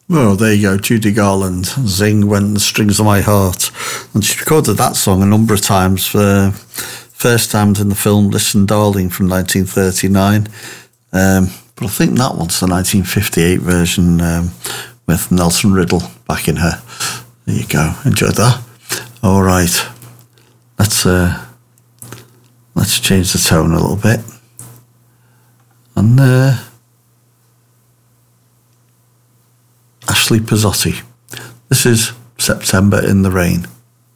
Well, there you go, Judy Garland, Zing When the Strings of My Heart. And she recorded that song a number of times. First time in the film Listen Darling from 1939. But I think that one's the 1958 version with Nelson Riddle backing her. There you go, enjoyed that. All right, let's change the tone a little bit. And Ashley Pizzotti. This is September in the Rain.